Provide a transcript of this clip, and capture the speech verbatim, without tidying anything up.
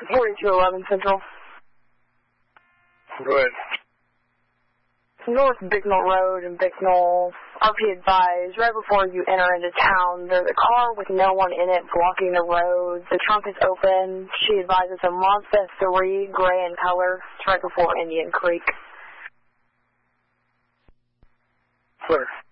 forty-two eleven Central. Go ahead. North Bicknell Road and Bicknell. R P advised, right before you enter into town, there's a car with no one in it blocking the road. The trunk is open. She advised it's a Mazda three, gray in color. It's right before Indian Creek. Clear.